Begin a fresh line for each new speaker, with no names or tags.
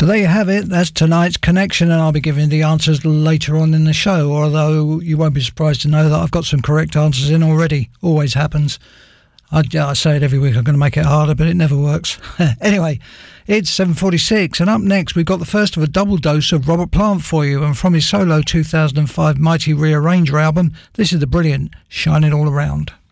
So there you have it. That's tonight's connection, and I'll be giving the answers later on in the show, although you won't be surprised to know that I've got some correct answers in already. Always happens. I say it every week, I'm going to make it harder, but it never works. Anyway, it's 7:46, and up next we've got the first of a double dose of Robert Plant for you, and from his solo 2005 Mighty Rearranger album, this is the brilliant Shining All Around.